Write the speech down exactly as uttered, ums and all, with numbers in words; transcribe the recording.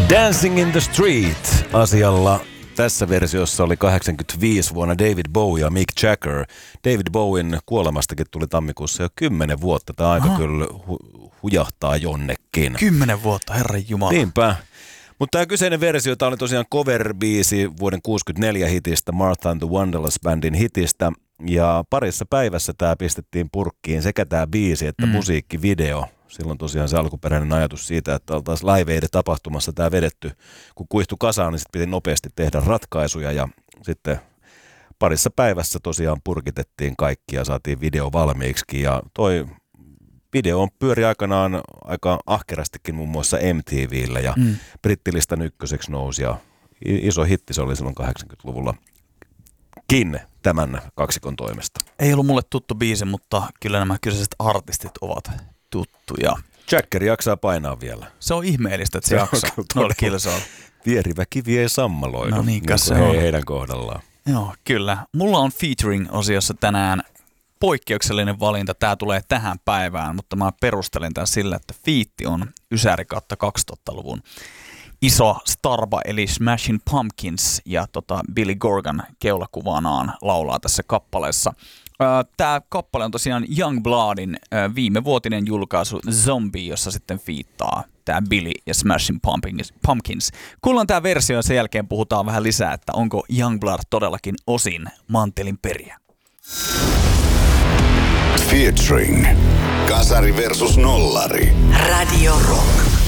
Dancing in the Street asialla tässä versiossa oli kahdeksankymmentäviisi vuonna David Bowie ja Mick Jagger. David Bowen kuolemastakin tuli tammikuussa jo kymmenen vuotta. Tämä aika Aha. kyllä hu- hujahtaa jonnekin. Kymmenen vuotta, herran jumala. Niinpä. Mutta tämä kyseinen versio, tämä oli tosiaan cover-biisi vuoden kuusikymmentäneljä hitistä, Martha and the Wanderers Bandin hitistä. Ja parissa päivässä tämä pistettiin purkkiin sekä tämä biisi että mm. musiikkivideo. Silloin tosiaan se alkuperäinen ajatus siitä, että oltaisiin Live Aid-tapahtumassa tämä vedetty. Kun kuihtui kasaan, niin sitten piti nopeasti tehdä ratkaisuja ja sitten parissa päivässä tosiaan purkitettiin kaikki ja saatiin video valmiiksi. Ja toi video on pyöri aikanaan aika ahkerastikin muun muassa M T V:llä ja mm. brittilistan ykköseksi nousi ja iso hitti se oli silloin kahdeksankymmentäluvulla kin tämän kaksikon toimesta. Ei ollut mulle tuttu biisi, mutta kyllä nämä kyseiset artistit ovat tuttuja. Jagger jaksaa painaa vielä. Se on ihmeellistä, että se, se jaksaa noilla kilsoilla. Vierivä kivi ei sammaloidu, no niin, niin se on heidän kohdallaan. Joo, kyllä. Mulla on featuring-osiossa tänään poikkeuksellinen valinta. Tämä tulee tähän päivään, mutta mä perustelin tämän sillä, että fiitti on Ysäri kautta kaksituhattaluvun iso starba, eli Smashing Pumpkins, ja tota Billy Corgan keulakuvanaan laulaa tässä kappaleessa. Tämä kappale on tosiaan Youngbloodin viimevuotinen julkaisu Zombie, jossa sitten fiittaa tämä Billy ja Smashing Pumpkins. Kuullaan tämä versio ja sen jälkeen puhutaan vähän lisää, että onko Youngblood todellakin osin mantelin periä. Featuring Kasari versus Nollari. Radio Rock.